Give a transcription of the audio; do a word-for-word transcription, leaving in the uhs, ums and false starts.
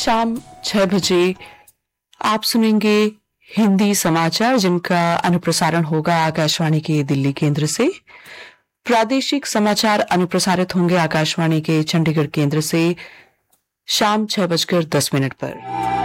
शाम छह बजे आप सुनेंगे हिंदी समाचार, जिनका अनुप्रसारण होगा आकाशवाणी के दिल्ली केंद्र से। प्रादेशिक समाचार अनुप्रसारित होंगे आकाशवाणी के चंडीगढ़ केंद्र से शाम छह बजकर दस मिनट पर।